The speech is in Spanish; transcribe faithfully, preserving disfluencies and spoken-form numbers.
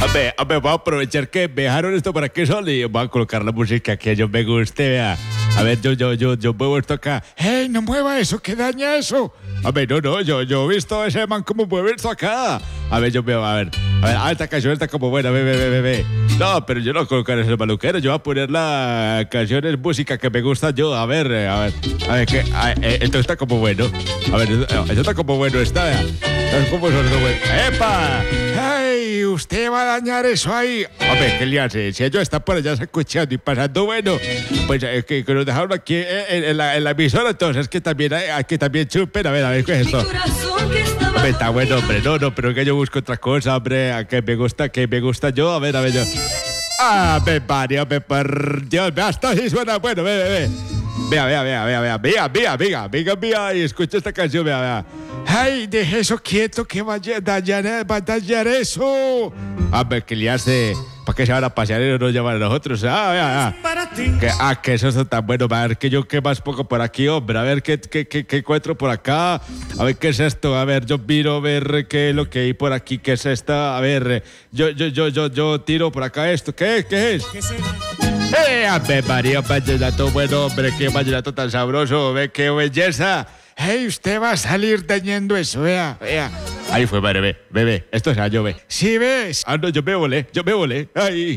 A ver, a ver, voy a aprovechar que me dejaron esto para que solo y voy a colocar la música que a yo me guste, vea. A ver, yo, yo, yo, yo muevo esto acá. ¡Hey, no mueva eso, que daña eso! A ver, no, no, yo, yo he visto a ese man como mueve esto acá. A ver, yo veo, a ver, a ver, ah, esta canción está como buena, ve, ve, ve, ve, ve. No, pero yo no voy a colocar ese maluquero, yo voy a poner la canción, es música que me gusta yo. A ver, eh, a ver, a ver, que a- eh, esto está como bueno. A ver, esto esto está como bueno, está, vea. Está como sonando bueno. ¡Epa! ¡Hey! Usted va a dañar eso ahí. Hombre, ¿qué le hace? Si ellos están por allá escuchando y pasando bueno, pues eh, que, que nos dejaron aquí eh, en, en la, en la emisora, entonces que también, hay- hay que también chupen. A ver, a ver, ¿qué es esto? Hombre, está bueno, hombre, no, no, pero que yo busco otra cosa, hombre, a que me gusta, que me gusta yo, a ver, a ver, yo. Ah, me parió, me por Dios, vea, esto sí suena bueno, ve, ve, ve. Vea, vea, vea, vea, vea, vea, vea, vea, vea, vea, y escucha esta canción, vea, vea. Ay, deje eso quieto, que vaya a dañar, va a dañar eso. A ver, ¿qué le hace? ¿Para qué se van a pasear y no nos llaman a nosotros? Ah, vea, vea. Que, ah, que eso está tan bueno. A ver, que yo qué más pongo por aquí, hombre. A ver, ¿qué, qué, qué, qué encuentro por acá? A ver, ¿qué es esto? A ver, yo miro a ver qué es lo que hay por aquí. ¿Qué es esta? A ver, eh, yo, yo, yo, yo, yo tiro por acá esto. ¿Qué? ¿Qué es? ¡Eh, Ave María, vallenato bueno, hombre! ¡Qué vallenato tan sabroso! ¡Ve qué belleza! ¡Hey, usted va a salir dañando eso! Vea, vea. Ahí fue, madre, ve, ve, ve. Esto es yo, ve. ¿Sí ves? Ah, no, yo me volé, yo me volé. ¡Ay!